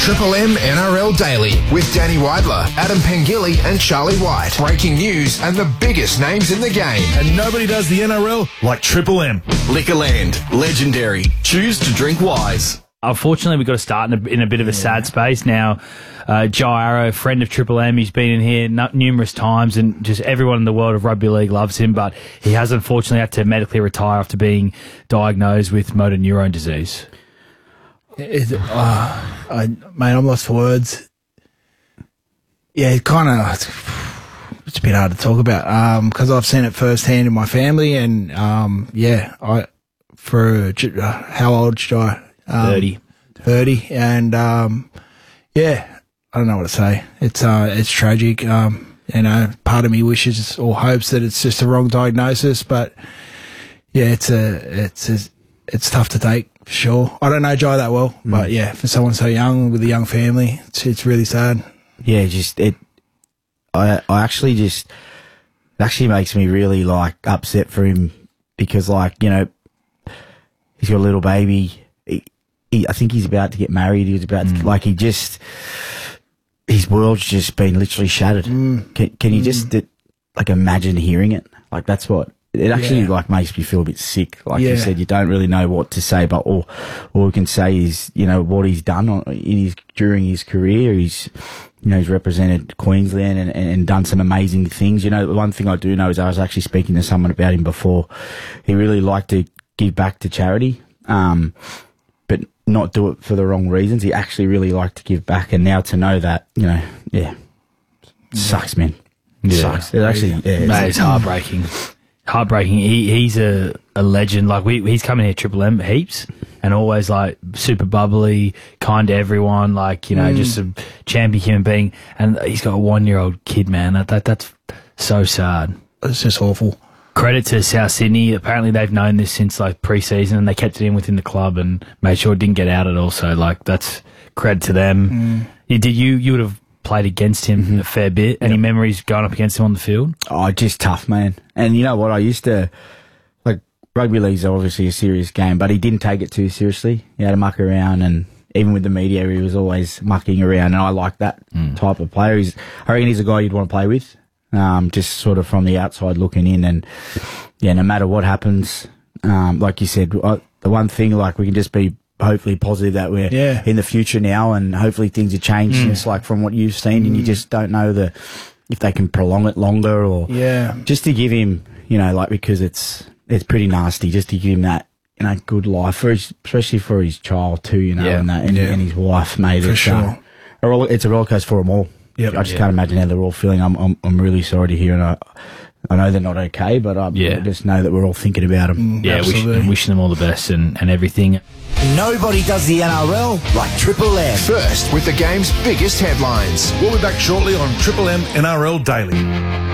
Triple M NRL Daily with Danny Weidler, Adam Pengilly and Charlie White. Breaking news and the biggest names in the game. And nobody does the NRL like Triple M. Liquorland, legendary. Choose to drink wise. Unfortunately, we've got to start in a bit of a sad space now. Joe Arrow, friend of Triple M, he's been in here numerous times, and just everyone in the world of rugby league loves him, but he has unfortunately had to medically retire after being diagnosed with motor neurone disease. Mate, I'm lost for words. Yeah, it's a bit hard to talk about because I've seen it firsthand in my family, and how old's Joe? 30, and I don't know what to say. It's tragic. Part of me wishes or hopes that it's just a wrong diagnosis, but yeah, it's tough to take. For sure. I don't know Joe that well, but yeah, for someone so young with a young family, it's really sad. Yeah, it actually makes me really upset for him because he's got a little baby. I think he's about to get married. He was about to, his world's just been literally shattered. Can you just imagine hearing it? That's what. It actually makes me feel a bit sick. You said, you don't really know what to say, but all we can say is, what he's done during his career. He's represented Queensland and done some amazing things. The one thing I do know is I was actually speaking to someone about him before. He really liked to give back to charity, but not do it for the wrong reasons. He actually really liked to give back, and now to know that, sucks, man. Yeah. Sucks. It actually, mate, it's heartbreaking. Heartbreaking. He's a legend. He's coming here Triple M heaps, and always super bubbly, kind to everyone. Just a champion human being. And he's got a 1-year-old kid, man. That's so sad. It's just awful. Credit to South Sydney. Apparently they've known this since pre-season, and they kept it in within the club and made sure it didn't get out at all. So that's credit to them. You would have played against him a fair bit. Any memories going up against him on the field? Oh, just tough, man. And you know what? I used to, rugby league's obviously a serious game, but he didn't take it too seriously. He had to muck around, and even with the media, he was always mucking around, and I like that type of player. I reckon he's a guy you'd want to play with, just sort of from the outside looking in. And yeah, no matter what happens, like you said, the one thing, we can just be hopefully positive that we're in the future now, and hopefully things have changed since from what you've seen, and you just don't know if they can prolong it longer or just to give him, because it's pretty nasty, just to give him that good life especially for his child too, and his wife, mate. For sure. It's a roller coaster for them all. Yep. I just can't imagine how they're all feeling. I'm really sorry to hear, and I know they're not okay, but I just know that we're all thinking about them. Wishing them all the best and everything. Nobody does the NRL like Triple M. First with the game's biggest headlines. We'll be back shortly on Triple M NRL Daily.